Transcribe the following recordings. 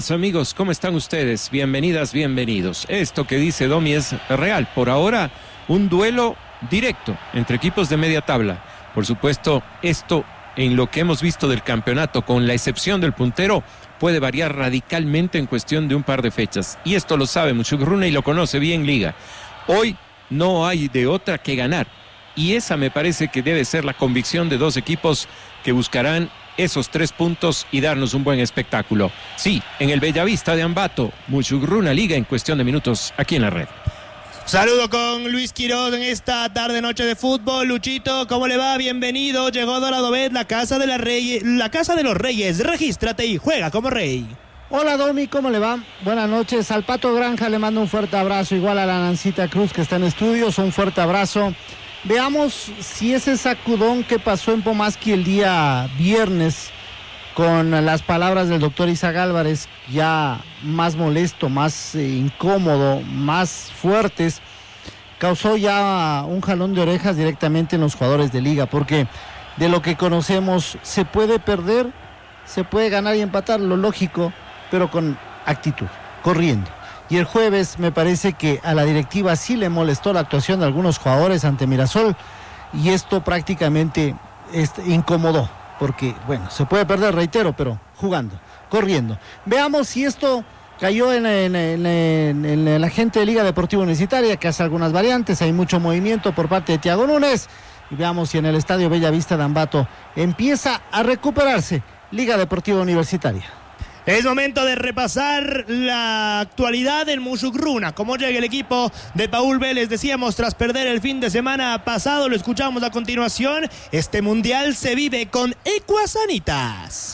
Amigos, ¿cómo están ustedes? Bienvenidas, bienvenidos. Esto que dice Domi es real. Por ahora, un duelo directo entre equipos de media tabla. Por supuesto, esto en lo que hemos visto del campeonato, con la excepción del puntero, puede variar radicalmente en cuestión de un par de fechas. Y esto lo sabe Muchugruna y lo conoce bien Liga. Hoy no hay de otra que ganar. Y esa me parece que debe ser la convicción de dos equipos que buscarán esos 3 puntos y darnos un buen espectáculo. Sí, en el Bellavista de Ambato, Muchugruna Liga en cuestión de minutos aquí en la red. Saludo con Luis Quiroz en esta tarde noche de fútbol. Luchito, ¿cómo le va? Bienvenido. Llegó Dorado Bet, la casa de los Reyes. Regístrate y juega como rey. Hola Domi, ¿cómo le va? Buenas noches. Al Pato Granja le mando un fuerte abrazo, igual a la Nancita Cruz que está en estudios, un fuerte abrazo. Veamos si ese sacudón que pasó en Pomaski el día viernes con las palabras del doctor Isaac Álvarez, ya más molesto, más incómodo, más fuertes, causó ya un jalón de orejas directamente en los jugadores de Liga, porque de lo que conocemos se puede perder, se puede ganar y empatar, lo lógico, pero con actitud, corriendo. Y el jueves me parece que a la directiva sí le molestó la actuación de algunos jugadores ante Mirasol y esto prácticamente incomodó, porque bueno, se puede perder, reitero, pero jugando, corriendo. Veamos si esto cayó en la gente de Liga Deportiva Universitaria, que hace algunas variantes, hay mucho movimiento por parte de Thiago Núñez, y veamos si en el estadio Bellavista de Ambato empieza a recuperarse Liga Deportiva Universitaria. Es momento de repasar la actualidad del Muchugruna. Cómo llega el equipo de Paul Vélez, decíamos, tras perder el fin de semana pasado. Lo escuchamos a continuación. Este mundial se vive con Ecuasanitas.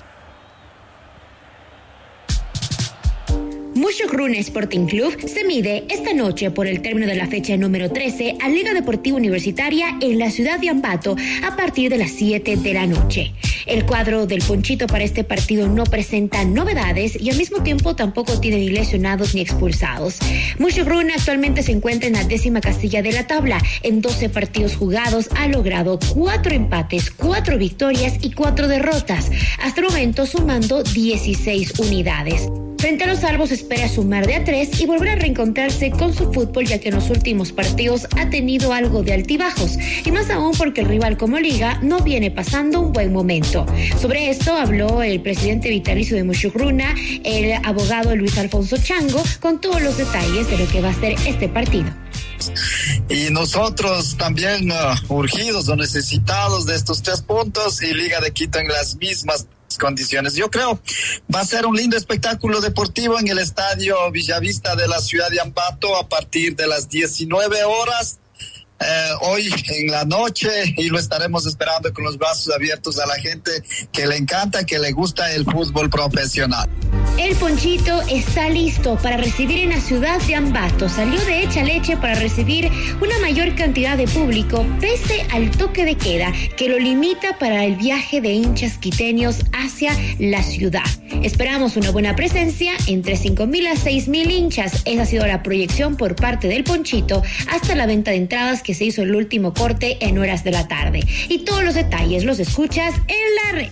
Muchugruna Sporting Club se mide esta noche por el término de la fecha número 13 a Liga Deportiva Universitaria en la ciudad de Ambato a partir de las 7 de la noche. El cuadro del Ponchito para este partido no presenta novedades y al mismo tiempo tampoco tiene ni lesionados ni expulsados. Muchugruna actualmente se encuentra en la 10ª casilla de la tabla. En 12 partidos jugados ha logrado 4 empates, 4 victorias y 4 derrotas, hasta el momento sumando 16 unidades. Frente a los Albos espera sumar de a 3 y volver a reencontrarse con su fútbol, ya que en los últimos partidos ha tenido algo de altibajos, y más aún porque el rival como Liga no viene pasando un buen momento. Sobre esto habló el presidente vitalicio de Muchugruna, el abogado Luis Alfonso Chango, con todos los detalles de lo que va a ser este partido. Y nosotros también urgidos o necesitados de estos 3 puntos, y Liga de Quito en las mismas condiciones. Yo creo va a ser un lindo espectáculo deportivo en el estadio Bellavista de la ciudad de Ambato a partir de las 19 horas. Hoy en la noche, y lo estaremos esperando con los brazos abiertos a la gente que le encanta, que le gusta el fútbol profesional. El Ponchito está listo para recibir en la ciudad de Ambato. Salió de hecha leche para recibir una mayor cantidad de público, pese al toque de queda que lo limita para el viaje de hinchas quiteños hacia la ciudad. Esperamos una buena presencia, entre 5.000 a 6.000 hinchas. Esa ha sido la proyección por parte del Ponchito hasta la venta de entradas que se hizo el último corte en horas de la tarde. Y todos los detalles los escuchas en la red.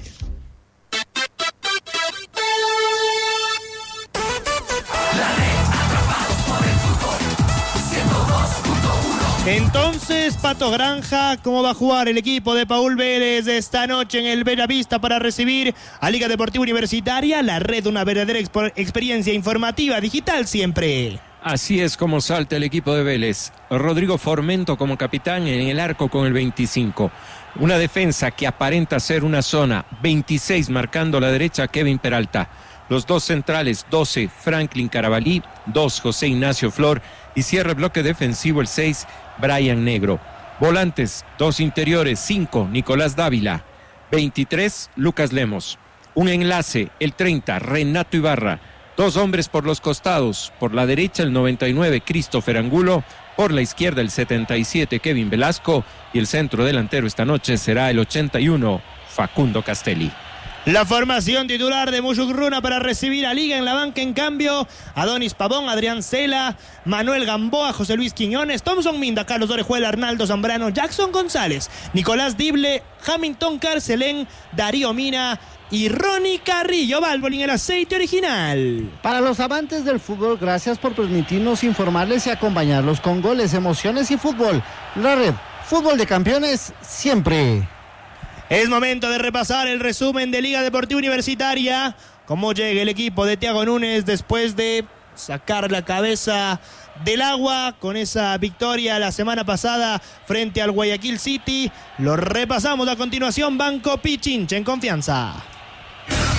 Entonces, Pato Granja, ¿cómo va a jugar el equipo de Paul Vélez esta noche en el Bellavista para recibir a Liga Deportiva Universitaria? La red, una verdadera experiencia informativa, digital siempre. Así es como salta el equipo de Vélez. Rodrigo Formento como capitán, en el arco con el 25. Una defensa que aparenta ser una zona. 26 marcando la derecha, Kevin Peralta. Los 2 centrales, 12, Franklin Carabalí, 2, José Ignacio Flor. Y cierra el bloque defensivo el 6, Brian Negro. Volantes, 2 interiores, 5, Nicolás Dávila. 23, Lucas Lemos. Un enlace, el 30, Renato Ibarra. 2 hombres por los costados. Por la derecha, el 99, Christopher Angulo. Por la izquierda, el 77, Kevin Velasco. Y el centro delantero esta noche será el 81, Facundo Castelli. La formación titular de Muchugruna para recibir a Liga. En la banca, en cambio, Adonis Pavón, Adrián Cela, Manuel Gamboa, José Luis Quiñones, Thompson Minda, Carlos Orejuela, Arnaldo Zambrano, Jackson González, Nicolás Dible, Hamilton Carcelén, Darío Mina y Ronnie Carrillo. Valvoline, el aceite original. Para los amantes del fútbol, gracias por permitirnos informarles y acompañarlos con goles, emociones y fútbol. La red Fútbol de Campeones, siempre. Es momento de repasar el resumen de Liga Deportiva Universitaria. Cómo llega el equipo de Thiago Núñez después de sacar la cabeza del agua con esa victoria la semana pasada frente al Guayaquil City. Lo repasamos a continuación. Banco Pichincha, en confianza.